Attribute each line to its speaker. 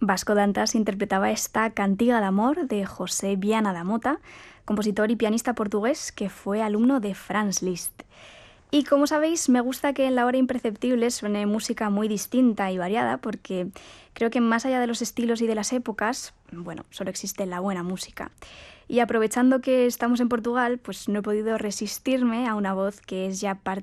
Speaker 1: Vasco Dantas interpretaba esta Cantiga d'amor de José Viana da Mota, compositor y pianista portugués que fue alumno de Franz Liszt. Y como sabéis, me gusta que en La Hora Imperceptible suene música muy distinta y variada porque creo que más allá de los estilos y de las épocas, bueno, solo existe la buena música. Y aprovechando que estamos en Portugal, pues no he podido resistirme a una voz que es ya parte